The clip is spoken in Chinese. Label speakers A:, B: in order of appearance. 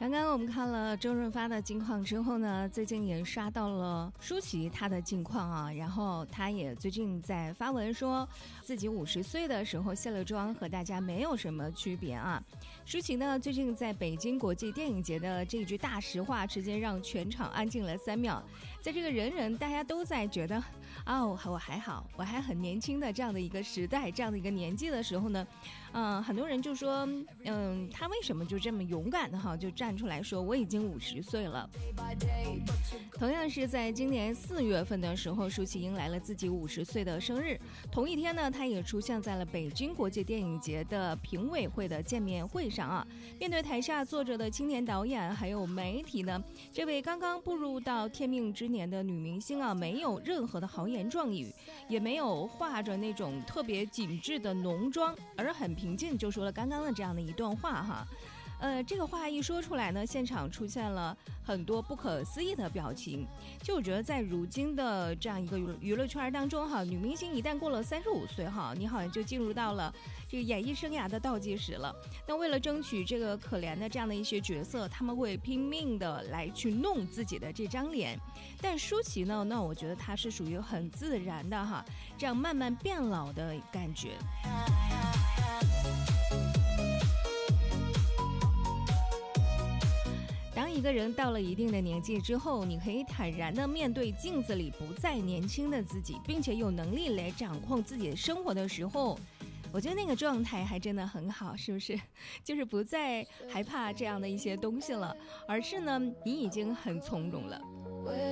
A: 刚刚我们看了周润发的近况之后呢，最近也刷到了舒淇她的近况啊，然后她也最近在发文说自己50岁的时候卸了妆，和大家没有什么区别啊。舒淇呢，最近在北京国际电影节的这一句大实话，直接让全场安静了3秒。在这个大家都在觉得我还好，我还很年轻的这样的一个时代，这样的一个年纪的时候呢，很多人就说，他为什么就这么勇敢的就站出来说我已经50岁了。同样是在今年4月份的时候，舒淇迎来了自己50岁的生日。同一天呢，她也出现在了北京国际电影节的评委会的见面会上啊。面对台下坐着的青年导演还有媒体呢，这位刚刚步入到天命之年的女明星啊，没有任何的豪言壮语，也没有化着那种特别紧致的浓妆，而很平静就说了刚刚的这样的一段话哈。这个话一说出来呢，现场出现了很多不可思议的表情。就我觉得在如今的这样一个娱乐圈当中女明星一旦过了35岁你好像就进入到了这个演艺生涯的倒计时了。那为了争取这个可怜的这样的一些角色，他们会拼命的来去弄自己的这张脸。但舒淇呢，那我觉得她是属于很自然的这样慢慢变老的感觉。当一个人到了一定的年纪之后，你可以坦然地面对镜子里不再年轻的自己，并且有能力来掌控自己的生活的时候，我觉得那个状态还真的很好，是不是？就是不再害怕这样的一些东西了，而是呢，你已经很从容了。